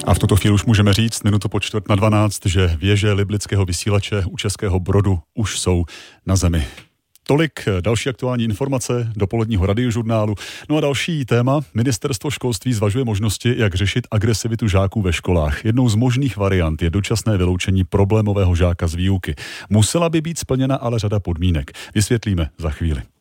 A v tuto chvíli už můžeme říct, minutu po 11:45, že věže liblického vysílače u Českého Brodu už jsou na zemi. Tolik další aktuální informace dopoledního radiožurnálu. No a další téma. Ministerstvo školství zvažuje možnosti, jak řešit agresivitu žáků ve školách. Jednou z možných variant je dočasné vyloučení problémového žáka z výuky. Musela by být splněna ale řada podmínek. Vysvětlíme za chvíli.